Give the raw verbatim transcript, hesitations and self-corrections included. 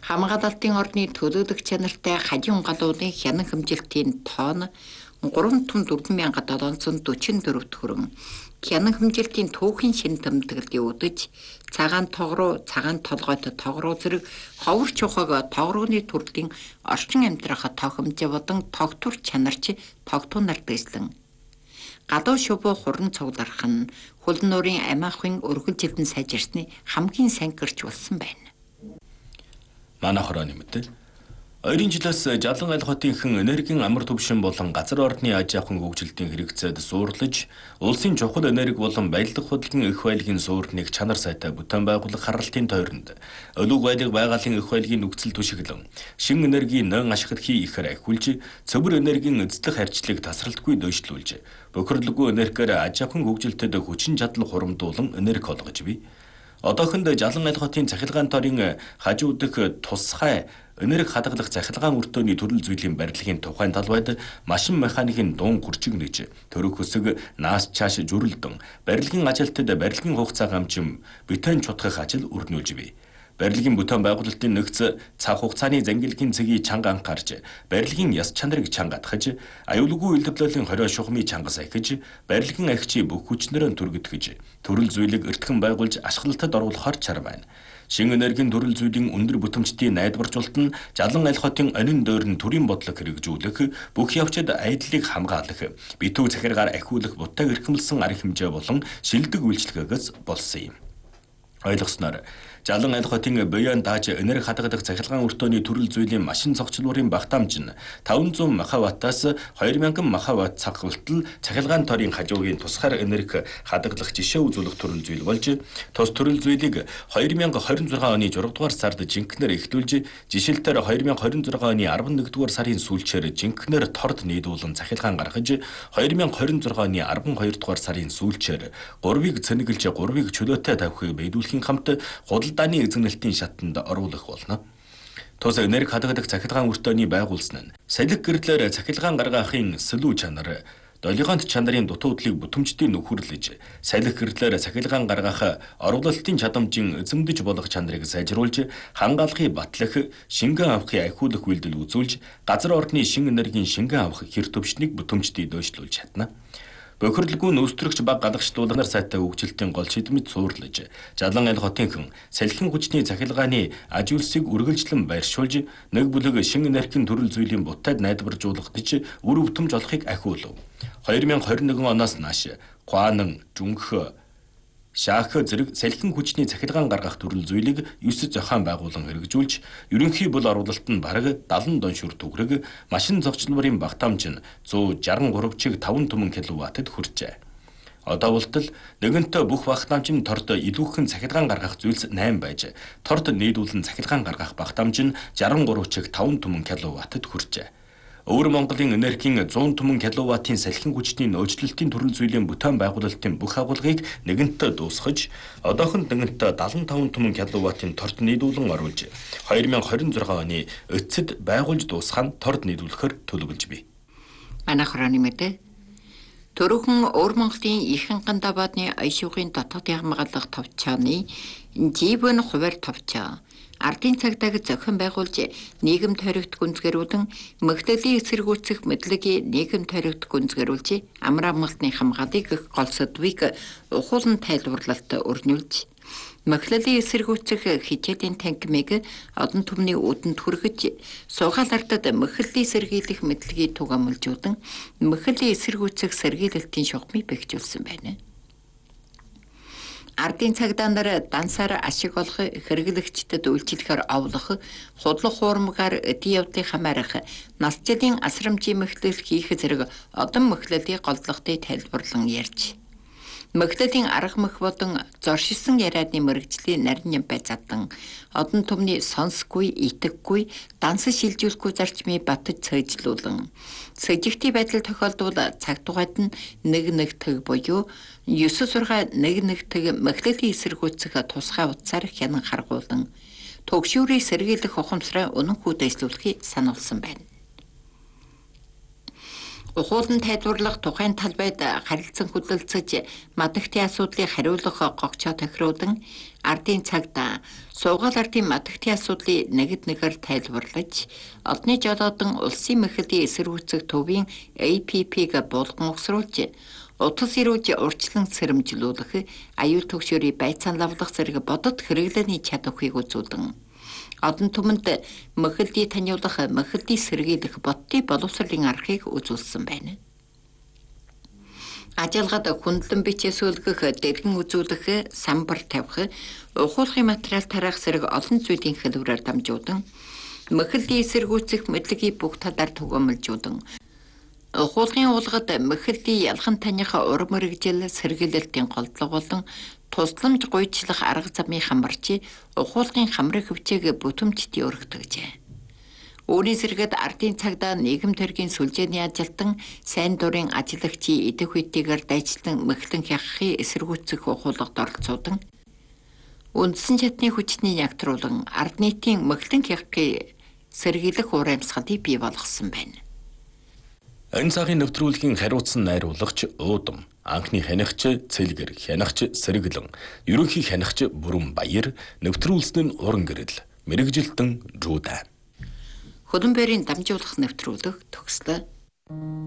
Хамгаалалтын орны төлөөлөх чанартай хажуун галууны хянан хэмжилтийн тоон гурван том дөрвөн мянга долоонцон дөрвөн дөрөв төгрөн. Хянан хэмжилтийн түүхийн шин тэмдэглэлийг өдөж, цагаан тогруу, цагаан толгойд тогруу зэрэг ховор чухаг тогрууны төрлийн орчин амьдрах тохимжээ болон тогтвор чанарч тогтуунаар дэслэн. Гадуу шувуу хуран цугларах нь хөл нуурын амиахын өргөл жилдэн сайжирсны хамгийн сайн гэрч болсон байна. Манай хорооны мэдээ. Ойрын жилээс Жалан аль хотын хэн энергийн амар төвшин болон газар орны аж ахуйн хөгжилтийн хэрэгцээд суурлаж, улсын чухал энерги болон баялаг хөдөлгөөн эх баялагын суурныг чанар сайтай бүтээн байгуулах харалтын тойронд өлөг баялаг байгалийн эх баялагын нөхцөл түшиглэн, шин энергийн нэн ашиглахыг ихээр ахиулж, цөмөр энергийн эзлэх харьцлыг тасралтгүй дөйшлүүлж, бохирлоггүй энергиээр аж ахуйн хөгжилтэд хүчин чадал хурамдуулан энерги олгож бий. Одоохонд Жалан аль хотын цахилгаан торын хажуу дэх тусгай энерги хадгалах цахилгаан өртөөний төрөл зүйлийн барилгын тухайн талбайд машин механикийн дуун гүрчиг нэгж төрөг хөсөг наас чааш зүрэлдэн барилгын ажилтад барилгын хугацаа гамчин битэн чутгах ажил өрнүүлж бий. Барилгын бүтээн байгуулалтын нөхц цаг хугацааны зангилгийн цэгийг чанга анхаарч, барилгын яс чанарыг чанга атгаж, аюулгүй үйлдвэрлэлийн хорио шухмын чангас ахиж, барилгын агчийн бүх хүчнэрэн түргэтгэж, төрөл зүйлийг эртхэн байгуулж ашиглалтад оруулахар чар байна. Шин энергийн төрөл зүйлийн өндөр бүтэмжтийн найдваржуулалт нь Жалан аль хотын онин дойрн төрийн бодлого хэрэгжүүлэх, бүх явцад айдлыг хамгаалах, битүү захиргаар ахиулах бутаа эрхэмлсэн арга хэмжээ болон шилдэг үйлчлэгээс болсон юм. Ойлгосноор Жалан аль хотын Боян дааж энерги хадгалах цахилгаан өртөөний төрөл зүйлийн машин цогцлуурын багтаамж нь таван зуун мегаваттаас хоёр мянган мегаватт цагтл цахилгаан торын хажуугийн тусгаар энерги хадгалах жишээ үзүүлэх төрөл зүйл болж, тус төрөл зүйлийг хоёр мянга хорин зургаан оны зургаан дугаар сард жинхнээр эхлүүлж, жишээлбэл хоёр мянга хорин зургаан оны арван нэгдүгээр дугаар сарын сүүлчээр жинхнээр торд нийлүүлэн цахилгаан гаргаж, хоёр мянга хорин зургаан оны арван хоёр дугаар сарын сүүлчээр гурвыг цэнэглэж гурвыг чөлөөтэй тавихыг бийдүүлэхийн хамт худалдааны эзэгнэлтийн шатанд оруулах болно. Тус энерги хадгалах цахилгаан өртөөний байгуулсан нь салхи гэрлээр цахилгаан гаргахын сэлүү чанар, долгионт чанарын дутуудлыг бүтэмжтийн нөхөрлөж, салхи гэрлээр цахилгаан гаргах оруулалтын чадамжийн эзэмдэж болох чанарыг сайжруулж, хангаалгыг батлах, шингэн авахыг ахиулах үйлдэл үзүүлж, газар орны шин энергийн шингэн авах хэр төвшнийг бүтэмжтийн дөйшлүүлж чадна. Бохирлоггүй нөөцлөгч баг гадагшлуулгаар сайтай хөгжилтийн гол шийдэмж суурлаж, Жалан аль хотын хэн салхин хүчний цахилгааны ажилсыг үргэлжлэн байршуулж, нэг бүлэг шин энергийн төрөл зүйлийн бутайд найдваржуулах гэж үр өвтөмж олохыг ахиулв. хоёр мянга хорин нэгэн оноос нааш Гуанан, Жүнх, Шаах зэрэг салхин хүчний цахилгаан гаргах төрөл зүйлийг ёс зохион байгуулан хэрэгжүүлж, ерөнхий бол оруулалт нь бараг дадлан доншүр төгрөг, машин зогчлмарын багтаамж нь зуун жарган гурав чиг таван түмэн киловаттад хүрчээ. Одоо болтол нэгэнтээ бүх багтаамж нь торд илүүхэн цахилгаан гаргах зүйлс восемь байж, торд нийлүүлэн цахилгаан гаргах багтаамж нь жарган гурав чиг таван түмэн киловаттад хүрчээ. Өвөр Монголын энергийн зуун түмэн киловаттын салхин хүчний нөөцлөлтийн төрөл зүйлийн бүтээн байгуулалтын бүх агуулгыг нэгэнтээ дуусгаж, одоохонд нэгэнтээ дадлан таван түмэн киловаттын торд нийлүүлэн оруулж, хоёр мянга хорин зургаан оны эцэд байгуулж дуусгах нь торд нийлүүлэхээр төлөвлөж бий. Манай хорооны мэдээ. Төрөөхөн Өвөр Монголын Ихэнх Гандабадны Аяшуугын дотоодын хамгаалах товчооны Живэн хуваар товчоо ардын цагдааг зохион байгуулж нийгэм тойрогт гүнзгэрүүлэн мөхтөлийн эсэргүүцэх мэдлэгийг нийгэм тойрогт гүнзгэрүүлж амар амгалтны хамгаалыг гол сэдвийг ухуулан тайлбарлалт өрнүүлж мөхтөлийн эсэргүүцэх хичээлийн танхимыг одон түмний үүдэнд хүргэж суугаал ардад мөхтөлийн сэргийлэх мэдлэгийг түгээмжүүлэн мөхтөлийн эсэргүүцэх сэргийлэлтийн шугамыг бэхжүүлсэн байна. Ардын цагдаа нар дансаар ашиг олох, хэрэглэгчдэд үйлчлэхээр овлох, худлах хуурмгаар эдийн явдлыг хамаарах, нас жилийн асрамжийн мөхтөл хийх зэрэг одон мөхтөлийг голдлоготыг тайлбарлан ярьж. Мөхтөлийн арга мөх болон зоршилсон яриадны мэрэгжлийн нарийн нямбай задан одон түмний сонсгүй, итгэхгүй, данс шилжүүлэхгүй зарчмыг батж цээжлүүлэн сэжигтэй байдал тохиолдвол цаг тугайд нь нэг нэг тэг буюу ёс сургаа нэг нэг тэг мөхтөлийн эсэргүүцэх тусгай утсаар хянан харгуулан төгшүүрийг сэргийлэх ухамсараа үнэн хүү дэвшлүүлэхийг сануулсан байна. Ухуулан тайлбарлах тухайн талбайд харилцан хөдөлцөж мадагтын асуудлыг хариулах гогчоо тохируулан ардын цагта суугаал ардын мадагтын асуудлыг нэгд нэгээр тайлбарлаж одны жолоодон улсын мэхлийн эсэргүүцэх төвийн А П П-г болгон угсруулж утас ирүүлж урьдчилан сэрэмжлүүлэх аюул төгшөөрийн байцаан лавлах зэрэг бодит хэрэглээний чадварыг үзүүлэн одон түмэнд мэхэлдий таниулах, мэхэлдий сэргийлэх бодтын боловсролын аргыг үзүүлсэн байна. Ажилгад хүндлэн бичээ сүүлгэх, дэргэн үзүүлэх, самбар тавих, ухуулгын материал тараах зэрэг олон зүйлийн хэлбэрээр дамжуулан мэхэлдий эсэргүүцэх мэдлэгийг бүх талаар түгээмэлжүүлэн ухуулгын уулгад мэхэлдий ялхан таних урам мэрэгжил сэргийлэлтийн голдлого болон тусламж гуйчлах арга замын хамарч ухуулгын хамрыг хөвчээг бүтэмжтэй өргөдөжээ. Үүний зэрэгт ардын цагдаа нийгэм төргийн сүлжээний ажилтан сайн дурын ажиллагчийн идэх үетэйгээр дайчлан мэхлэн хяхахын эсэргүүцэх ухуулгад оролцоодан үндсэн чатны хүчний ягтруулан ард нийтийн мэхлэн хяхахын сэргийлэх уур амьсгалыг бий болгосон байна. Энэ цагийн нэвтрүүлгийн хариуцсан найруулагч Уудам, анхны хянагч Цэлгэр, хянагч Сэргэлэн, ерөнхий хянагч Бүрэн Баяр, нэвтрүүлсэн нь Уран Гэрэл, мэрэгжилтэн Жуда. Хөдөнбөрийн дамжуулах нэвтрүүлэг төгслөө.